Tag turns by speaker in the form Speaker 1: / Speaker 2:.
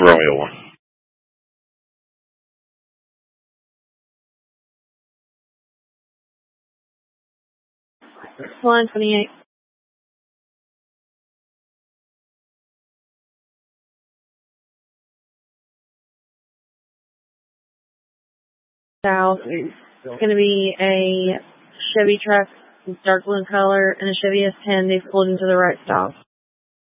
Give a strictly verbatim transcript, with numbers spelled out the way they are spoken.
Speaker 1: Romeo one.
Speaker 2: Line twenty-eight. South. It's going to be a Chevy truck, dark blue color, and a Chevy S ten. They've pulled into the right stop.